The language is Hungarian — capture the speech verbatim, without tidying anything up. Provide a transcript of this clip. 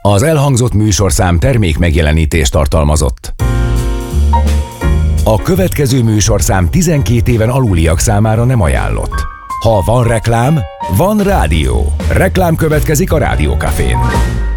Az elhangzott műsorszám termék megjelenítést tartalmazott. A következő műsorszám tizenkét éven aluliak számára nem ajánlott. Ha van reklám, van rádió. Reklám következik a Rádiókafén.